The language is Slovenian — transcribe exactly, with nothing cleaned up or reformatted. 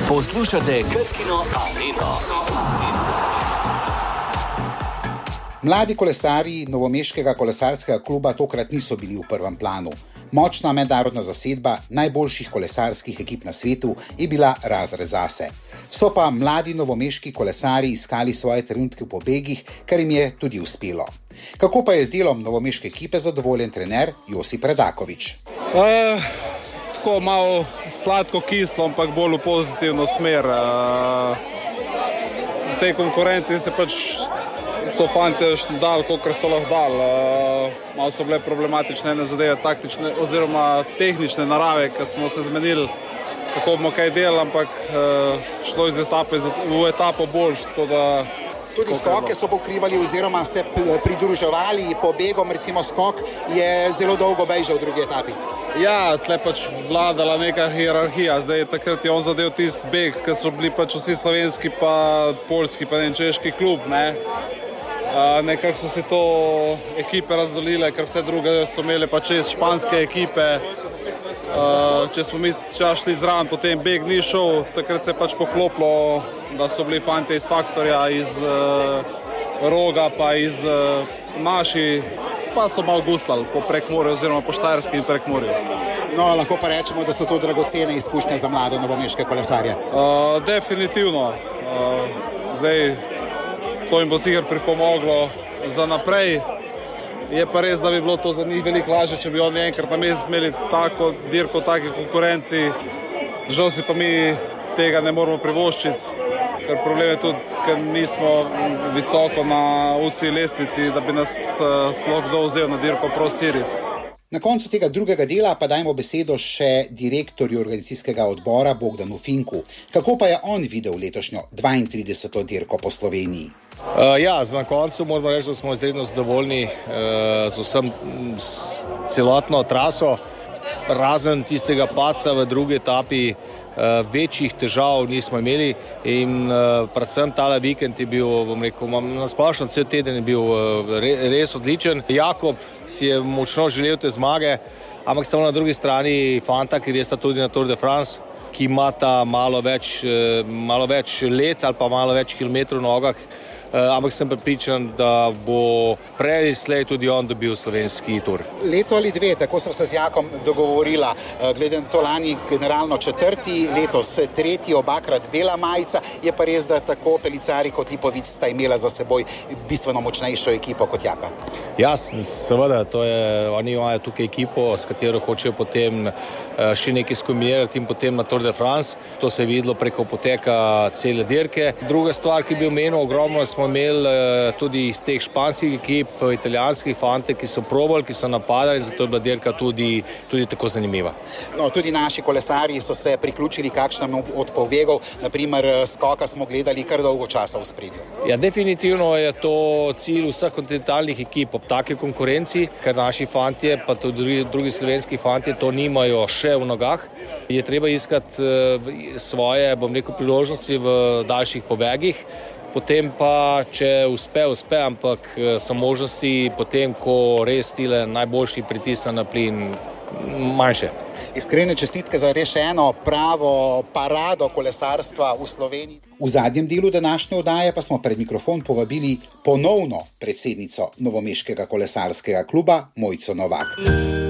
Poslušate Krkino areno. Mladi kolesarji novomeškega kolesarskega kluba tokrat niso bili v prvem planu. Močna mednarodna zasedba najboljših kolesarskih ekip na svetu je bila razred zase. So pa mladi novomeški kolesarji iskali svoje trenutke v pobegih, kar jim je tudi uspelo. Kako pa je z delom novomeške ekipe zadovoljen trener Josip Radakovič? Uh, tako malo sladko kislo, ampak bolj v pozitivno smer. Uh, v tej konkurenci se pač so fante dal, kolikor so lahko dal. Uh, malo so bile problematične ene zadeve, taktične oziroma tehnične narave, ker smo se zmenili, kako bomo kaj delali, ampak uh, šlo iz etape v etapo boljš, tako da tudi skoke so pokrivali oziroma se pridruževali pobegom, recimo skok je zelo dolgo bežal v drugi etapi. Ja, tle pač vladala neka hierarhija, zdaj takrat je on zadev tisti beg, ker so bili pač vsi slovenski pa poljski pa ne češki klub, ne. Uh, nekako so se to ekipe razdolile, ker vse druge so imeli pa čez španske ekipe. Uh, če smo mi čas šli zraven, potem beg ni šel, takrat se je pač poklopilo, da so bili fanti iz Faktorja, iz uh, Roga, pa iz uh, naši, pa so malo guslali po Prekmurju oziroma po Štajerski in Prekmurju. No, lahko pa rečemo, da so to dragocene izkušnje za mlade novomeške kolesarje. Uh, definitivno. Uh, zdaj, to jim bo sicer pripomoglo za naprej. Je pa res, da bi bilo to za njih veliko lažje, če bi oni enkrat na mesec imeli tako dirko, taki konkurenci. Žal si pa mi tega ne moramo privoščiti, ker problem je tudi, ker nismo visoko na U C I lestvici, da bi nas uh, sploh kdo vzel na dirko Pro Series. Na koncu tega drugega dela pa dajmo besedo še direktorju organizacijskega odbora Bogdanu Finku. Kako pa je on videl letošnjo dvaintrideseto dirko po Sloveniji? Uh, ja, na koncu moramo reči, da smo izredno zadovoljni uh, z vsem s celotno traso. Razen tistega padca v drugi etapi uh, večjih težav nismo imeli in uh, predvsem tale vikend je bil, bom rekel, na splošno cel teden je bil uh, re, res odličen. Jakob si je močno želel te zmage, ampak sta na drugi strani fanta, ki res sta tudi na Tour de France, ki imata malo več, uh, malo več let ali pa malo več kilometrov v nogah. Uh, ampak sem prepričan, da bo prej slej tudi on dobil slovenski tur. Leto ali dve, tako sem se z Jakom dogovorila, uh, glede na to lani generalno četrti, letos tretji, obakrat bela majica, je pa res, da tako Pelicari kot Lipovic sta imela za seboj bistveno močnejšo ekipo kot Jaka. Ja, seveda, to je, oni imajo tukaj ekipo, s katero hočejo potem uh, še nekaj skombinirati in potem na Tour de France. To se je videlo preko poteka cele dirke. Druga stvar, ki bi omenil, ogromno smo imeli tudi iz teh španskih ekip, italijanskih fante, ki so probali, ki so napadali, zato je bila dirka tudi, tudi tako zanimiva. No, tudi naši kolesarji so se priključili kakšnemu od pobegov, naprimer skoka smo gledali kar dolgo časa v spredju. Ja, definitivno je to cilj vseh kontinentalnih ekip ob take konkurenci, ker naši fantje, pa tudi drugi, drugi slovenski fantje to nimajo še v nogah. Je treba iskati svoje, bom rekel, priložnosti v daljših pobegih. Potem pa, če uspe, uspe, ampak so možnosti potem, ko res tile najboljši pritisne na plin, manjše. Iskrene čestitke za res eno pravo parado kolesarstva v Sloveniji. V zadnjem delu današnje oddaje pa smo pred mikrofon povabili ponovno predsednico novomeškega kolesarskega kluba Mojco Novak.